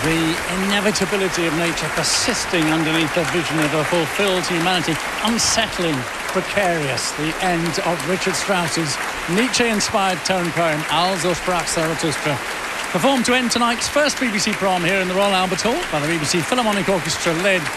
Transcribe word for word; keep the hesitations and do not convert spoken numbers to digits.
The inevitability of nature persisting underneath the vision of a fulfilled humanity. Unsettling, precarious. The end of Richard Strauss's Nietzsche-inspired tone poem, Also sprach Zarathustra. Performed to end tonight's first B B C prom here in the Royal Albert Hall by the B B C Philharmonic Orchestra, led